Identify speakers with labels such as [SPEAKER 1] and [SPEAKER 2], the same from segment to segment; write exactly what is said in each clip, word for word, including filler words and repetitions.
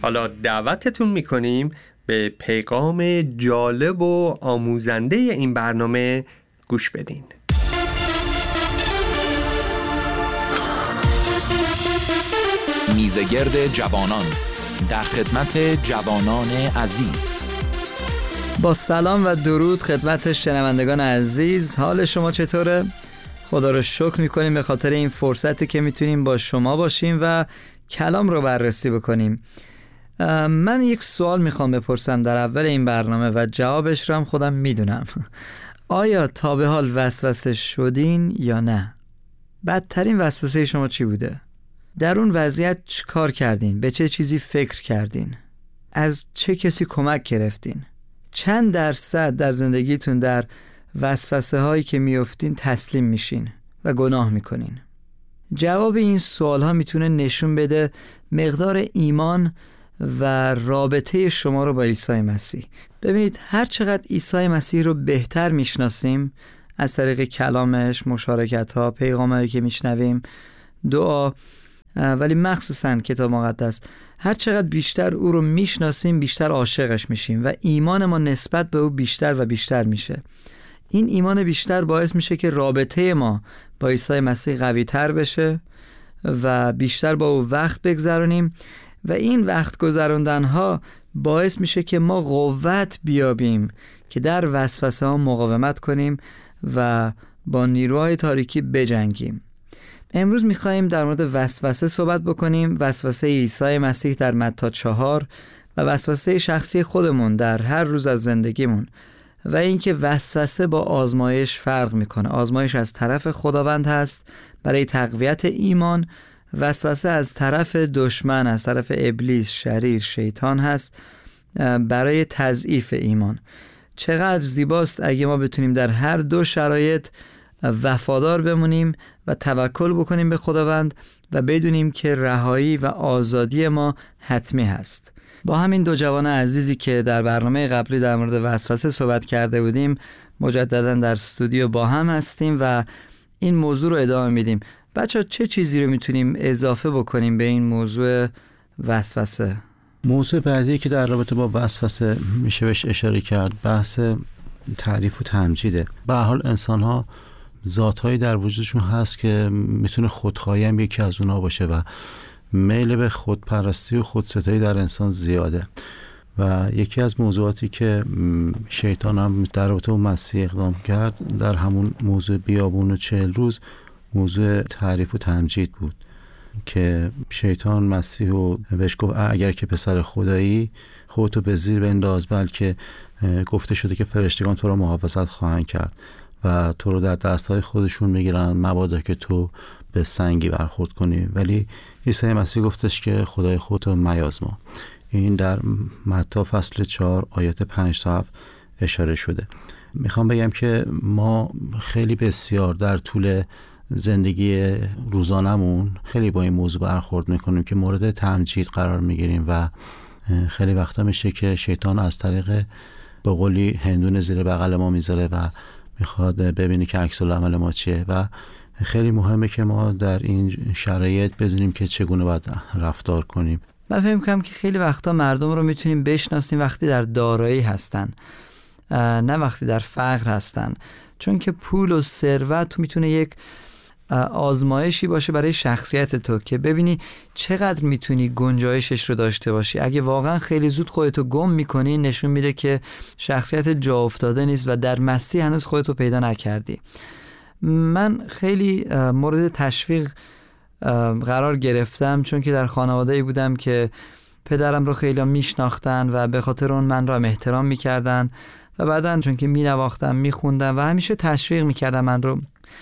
[SPEAKER 1] حالا دعوتتون میکنیم به پیغام جالب و آموزنده این برنامه گوش بدین.
[SPEAKER 2] میزگرد جوانان در خدمت جوانان عزیز.
[SPEAKER 3] با سلام و درود خدمت شنوندگان عزیز، حال شما چطوره؟ خدا رو شکر میکنیم به خاطر این فرصتی که میتونیم با شما باشیم و کلام رو بررسی بکنیم. من یک سوال میخوام بپرسم در اول این برنامه و جوابش رو هم خودم میدونم. آیا تا به حال وسوسه شدین یا نه؟ بدترین وسوسه شما چی بوده؟ در اون وضعیت چه کار کردین؟ به چه چیزی فکر کردین؟ از چه کسی کمک گرفتین؟ چند درصد در زندگیتون در وسوسه هایی که میافتین تسلیم میشین و گناه میکنین؟ جواب این سوال ها میتونه نشون بده مقدار ایمان و رابطه شما رو با عیسی مسیح. ببینید، هر چقدر عیسی مسیح رو بهتر میشناسیم از طریق کلامش، مشارکت ها، پیغام هایی که میشنویم، دعا، ولی مخصوصا کتاب مقدس، هر چقدر بیشتر او رو میشناسیم بیشتر عاشقش میشیم و ایمان ما نسبت به او بیشتر و بیشتر میشه. این ایمان بیشتر باعث میشه که رابطه ما با عیسی مسیح قوی تر بشه و بیشتر با او وقت بگذرونیم و این وقت گذراندن ها باعث میشه که ما قوت بیابیم که در وسوسه ها مقاومت کنیم و با نیروهای تاریکی بجنگیم. امروز میخواییم در مورد وسوسه صحبت بکنیم، وسوسه عیسی مسیح در متی چهار و وسوسه شخصی خودمون در هر روز از زندگیمون و اینکه وسوسه با آزمایش فرق میکنه. آزمایش از طرف خداوند هست برای تقویت ایمان، وسوسه از طرف دشمن، از طرف ابلیس، شریر، شیطان هست برای تضعیف ایمان. چقدر زیباست اگه ما بتونیم در هر دو شرایط وفادار بمونیم و توکل بکنیم به خداوند و بدونیم که رهایی و آزادی ما حتمی هست. با همین دو جوان عزیزی که در برنامه قبلی در مورد وسوسه صحبت کرده بودیم مجددا در استودیو با هم هستیم و این موضوع رو ادامه میدیم. بچه ها، چه چیزی رو میتونیم اضافه بکنیم به این موضوع وسوسه؟
[SPEAKER 4] موضوع بعدی که در رابطه با وسوسه میشه بهش اشاره کرد بحث تعریف و تمجیده. به هر حال انسان ها ذاتهایی در وجودشون هست که میتونه خودخواهی هم یکی از اونها باشه و میل به خودپرستی و خودستایی در انسان زیاده و یکی از موضوعاتی که شیطان هم در رابطه با مسیح اقدام کرد در همون موضوع بیابون و چهل روز موضوع تعریف و تمجید بود که شیطان مسیح رو بهش گفت اگر که پسر خدایی خودتو به زیر بنداز، بلکه گفته شده که فرشتگان تو رو محافظت خواهند کرد و تو رو در دستهای خودشون میگیرن مبادا که تو به سنگی برخورد کنی. ولی عیسی مسیح گفتش که خدای خودتو میازما. این در متی فصل چهار آیات پنج تا هفت اشاره شده. میخوام بگم که ما خیلی بسیار در طول زندگی روزانمون خیلی با این موضوع برخورد میکنیم که مورد تمجید قرار میگیریم و خیلی وقتا میشه که شیطان از طریق به قولی هندون زیر بغل ما میذاره و میخواد ببینی که عکس العمل ما چیه و خیلی مهمه که ما در این شرایط بدونیم که چگونه باید رفتار کنیم.
[SPEAKER 3] من فکر می‌کنم که خیلی وقتا مردم رو میتونیم بشناسیم وقتی در دارایی هستن، نه وقتی در فقر هستن، چون که پول و ثروت میتونه یک آزمایشی باشه برای شخصیت تو که ببینی چقدر میتونی گنجایشش رو داشته باشی. اگه واقعا خیلی زود خودتو گم میکنی نشون میده که شخصیت جا افتاده نیست و در مسیح هنوز خودتو پیدا نکردی. من خیلی مورد تشویق قرار گرفتم چون که در خانواده‌ای بودم که پدرم رو خیلی میشناختن و به خاطر اون من رو هم احترام میکردن و بعدن چون که مینواختم میخوندم و همیشه تشویق میکردم من رو.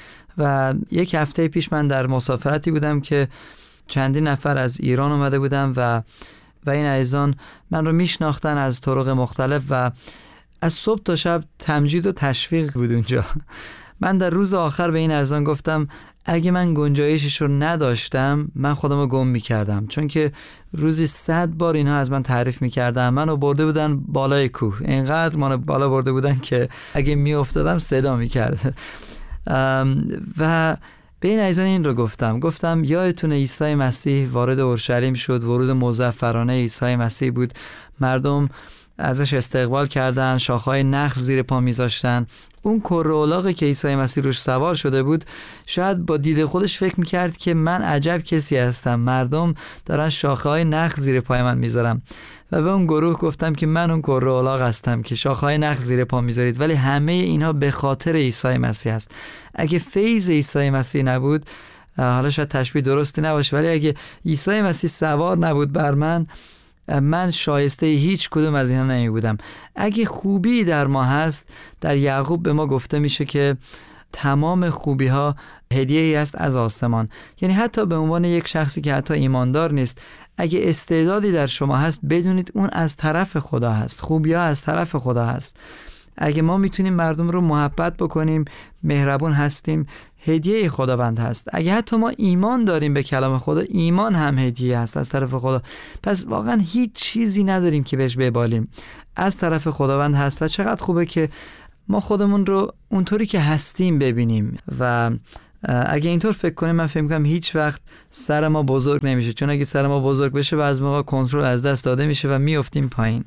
[SPEAKER 3] و یک هفته پیش من در مسافرتی بودم که چندین نفر از ایران اومده بودم و و این عزیزان من رو میشناختن از طرق مختلف و از صبح تا شب تمجید و تشویق بود اونجا. من در روز آخر به این عزیزان گفتم اگه من گنجایشش رو نداشتم من خودم رو گم میکردم، چون که روزی صد بار اینها از من تعریف میکردن، منو برده بودن بالای کوه، اینقدر منو بالا برده بودن که اگه میافتادم صدا میکرد. و به این عزیزان این رو گفتم گفتم یادتونه عیسی مسیح وارد اورشلیم شد، ورود مظفرانه عیسی مسیح بود، مردم ازش استقبال کردن، شاخه‌های نخل زیر پا میذاشتن. اون کره الاغی که عیسی مسیح روش سوار شده بود شاید با دید خودش فکر میکرد که من عجب کسی هستم، مردم دارن شاخه‌های نخل زیر پای من میذارم. و به اون گروه گفتم که من اون کره الاغ هستم که شاخه‌های نخل زیر پا میذارید، ولی همه اینها به خاطر عیسی مسیح است. اگه فیض عیسی مسیح نبود، حالا شاید تشبیه درستی نباشه، ولی اگه عیسی مسیح سوار نبود بر من، من شایسته هیچ کدوم از اینا نمی بودم. اگه خوبی در ما هست، در یعقوب به ما گفته میشه که تمام خوبی ها هدیه ای است از آسمان. یعنی حتی به عنوان یک شخصی که حتی ایماندار نیست، اگه استعدادی در شما هست، بدونید اون از طرف خدا هست، خوبی ها از طرف خدا هست. اگه ما میتونیم مردم رو محبت بکنیم، مهربون هستیم، هدیه خداوند هست. اگه حتی ما ایمان داریم به کلام خدا، ایمان هم هدیه هست از طرف خدا. پس واقعا هیچ چیزی نداریم که بهش ببالیم، از طرف خداوند هست. و چقدر خوبه که ما خودمون رو اونطوری که هستیم ببینیم و اگه اینطور فکر کنیم، من فکر می‌کنم هیچ وقت سر ما بزرگ نمیشه، چون اگه سر ما بزرگ بشه بعضی موقع کنترل از دست داده میشه و میافتیم پایین.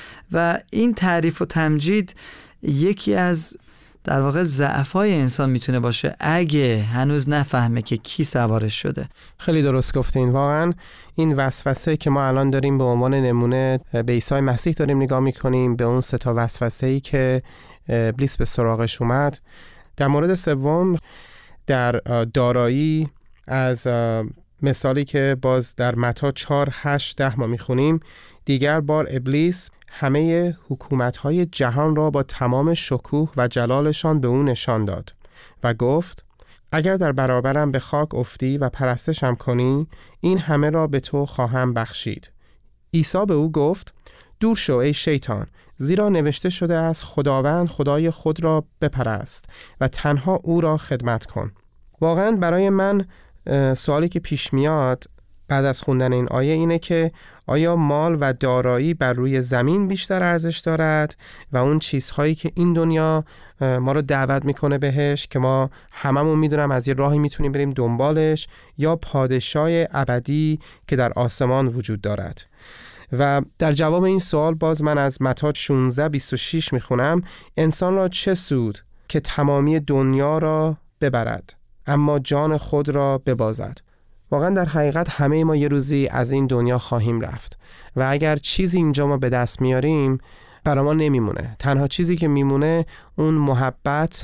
[SPEAKER 3] و این تعریف و تمجید یکی از در واقع ضعف‌های انسان میتونه باشه اگه هنوز نفهمه که کی سوارش شده.
[SPEAKER 5] خیلی درست گفتین. واقعا این وسوسه که ما الان داریم به عنوان نمونه به عیسی مسیح داریم نگاه میکنیم، به اون سه تا وسوسه‌ای که ابلیس به سراغش اومد. در مورد سوم، در دارایی، از مثالی که باز در متی چهار هشت ده ما میخونیم، دیگر بار ابلیس همه حکومت‌های جهان را با تمام شکوه و جلالشان به او نشان داد و گفت اگر در برابرم به خاک افتی و پرستشم کنی، این همه را به تو خواهم بخشید. عیسی به او گفت دور شو ای شیطان، زیرا نوشته شده است خداوند خدای خود را بپرست و تنها او را خدمت کن. واقعا برای من سوالی که پیش میاد بعد از خوندن این آیه اینه که آیا مال و دارایی بر روی زمین بیشتر ارزش دارد و اون چیزهایی که این دنیا ما رو دعوت میکنه بهش، که ما هممون میدونم از یه راهی میتونیم بریم دنبالش، یا پادشاه ابدی که در آسمان وجود دارد؟ و در جواب این سوال باز من از متی شانزده بیست و شش میخونم انسان را چه سود که تمامی دنیا را ببرد اما جان خود را ببازد. واقعا در حقیقت همه ما یه روزی از این دنیا خواهیم رفت و اگر چیزی اینجا ما به دست میاریم برای ما نمیمونه. تنها چیزی که میمونه اون محبت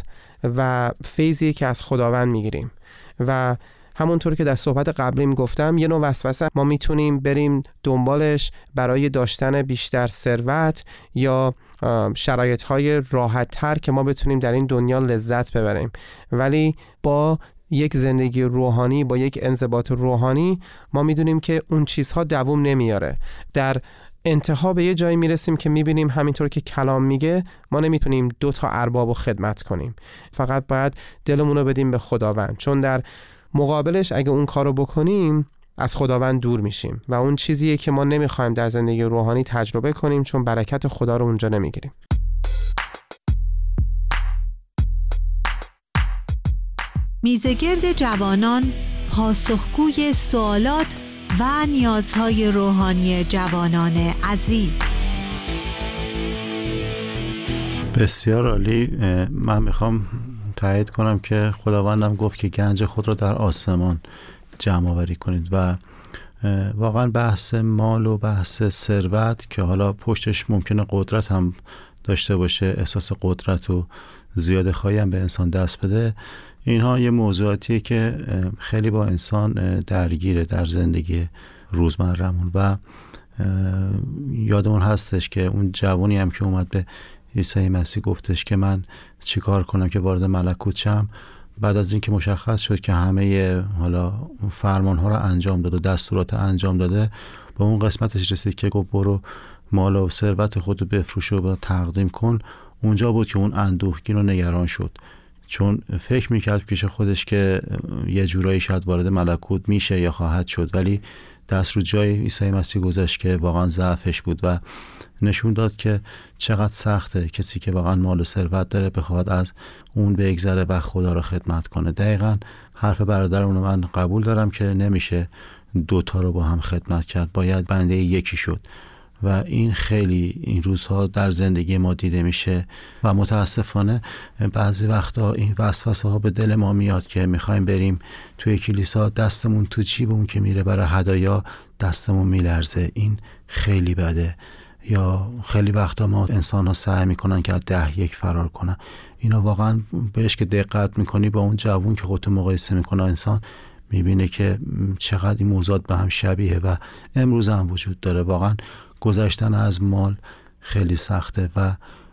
[SPEAKER 5] و فیضی که از خداوند میگیریم. و همونطور که در صحبت قبلیم گفتم، یه نوع وسوسه ما میتونیم بریم دنبالش برای داشتن بیشتر ثروت یا شرایط‌های راحت‌تر که ما بتونیم در این دنیا لذت ببریم، ولی با یک زندگی روحانی، با یک انضباط روحانی، ما میدونیم که اون چیزها دوام نمیاره. در انتها به یه جایی میرسیم که میبینیم همینطور که کلام میگه ما نمیتونیم دو تا ارباب رو خدمت کنیم، فقط باید دلمون رو بدیم به خداوند، چون در مقابلش اگه اون کارو بکنیم از خداوند دور میشیم و اون چیزیه که ما نمیخوایم در زندگی روحانی تجربه کنیم، چون برکت خدا رو اونجا نمیگیریم.
[SPEAKER 6] میزگرد جوانان، پاسخگوی سوالات و نیازهای روحانی جوانان عزیز.
[SPEAKER 4] بسیار عالی. من میخوام تایید کنم که خداوندم گفت که گنج خود را در آسمان جمع آوری کنید و واقعا بحث مال و بحث ثروت که حالا پشتش ممکنه قدرت هم داشته باشه، احساس قدرت و زیاده خواهی هم به انسان دست بده، اینها یه موضوعاتیه که خیلی با انسان درگیره در زندگی روزمره‌مون. و یادمون هستش که اون جوانی هم که اومد به عیسی مسیح گفتش که من چی کار کنم که وارد ملکوت شم، بعد از اینکه مشخص شد که همه حالا فرمان ها رو انجام داده، دستورات انجام داده، به اون قسمتش رسید که گفت برو مال و ثروت خودو بفروش و تقدیم کن. اونجا بود که اون اندوهگین و نگران شد، چون فکر میکرد پیش خودش که یه جورایی شاید وارد ملکوت میشه یا خواهد شد، ولی دست رو جای عیسی مسیح گذاشت که واقعا ضعفش بود و نشون داد که چقدر سخته کسی که واقعا مال و ثروت داره بخواد از اون بگذره و خدا رو خدمت کنه. دقیقاً حرف برادرمون رو من قبول دارم که نمیشه دوتا رو با هم خدمت کرد، باید بنده یکی شد و این خیلی این روزها در زندگی ما دیده میشه و متاسفانه بعضی وقتا این وسوسه ها به دل ما میاد که میخوایم بریم توی کلیسا، دستمون تو جیبمون که میره برای هدایا دستمون میلرزه. این خیلی بده. یا خیلی وقتا ما انسان ها سعی میکنن که از ده یک فرار کنن. اینا واقعا بهش که دقت میکنی با اون جوون که خودتو مقایسه میکنه انسان میبینه که چقدر این موضوعات به هم شبیه و امروز هم وجود داره. واقعا گذشتن از مال خیلی سخته و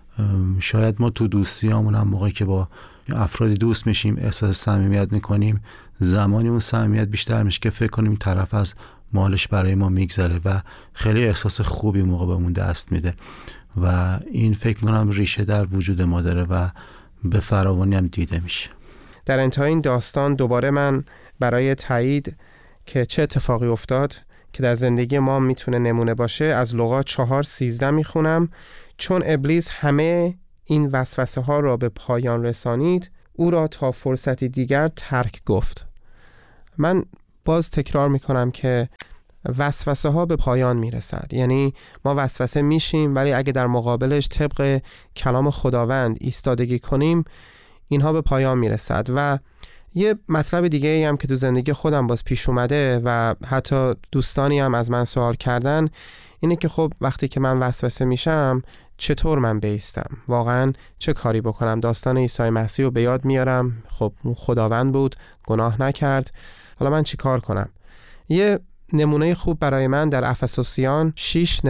[SPEAKER 4] شاید ما تو دوستیامون هم موقعی که با افرادی دوست میشیم احساس صمیمیت میکنیم، زمانی اون صمیمیت بیشتر میشه که فکر کنیم طرف از مالش برای ما میگذره و خیلی احساس خوبی موقع بهمون دست میده و این فکر میکنم ریشه در وجود ما داره و به فراوانی هم دیده میشه.
[SPEAKER 5] در انتهای این داستان دوباره من برای تایید که چه اتفاقی افتاد که در زندگی ما میتونه نمونه باشه از لوقا چهار سیزده میخونم: چون ابلیس همه این وسوسه ها را به پایان رسانید، او را تا فرصتی دیگر ترک گفت. من باز تکرار میکنم که وسوسه ها به پایان میرسد. یعنی ما وسوسه میشیم ولی اگه در مقابلش طبق کلام خداوند ایستادگی کنیم اینها به پایان میرسد. و یه مطلب دیگه ای هم که تو زندگی خودم باز پیش اومده و حتی دوستانی هم از من سوال کردن اینه که خب وقتی که من وسوسه میشم چطور من بایستم؟ واقعا چه کاری بکنم؟ داستان عیسی مسیح رو به یاد میارم، خب اون خداوند بود، گناه نکرد، حالا من چی کار کنم؟ یه نمونه خوب برای من در افسوسیان شش